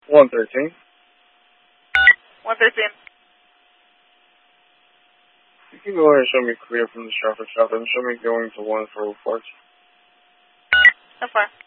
113. 113. You can go ahead and show me clear from the traffic stop and show me going to 1 for 4. So far.